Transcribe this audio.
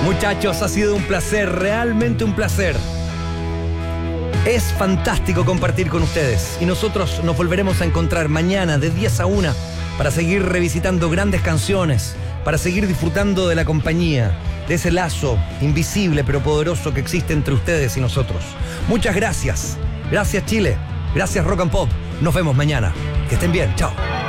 Muchachos, ha sido un placer, realmente un placer. Es fantástico compartir con ustedes y nosotros nos volveremos a encontrar mañana de 10 a 1 para seguir revisitando grandes canciones, para seguir disfrutando de la compañía, de ese lazo invisible pero poderoso que existe entre ustedes y nosotros. Muchas gracias. Gracias Chile. Gracias Rock and Pop. Nos vemos mañana. Que estén bien. Chao.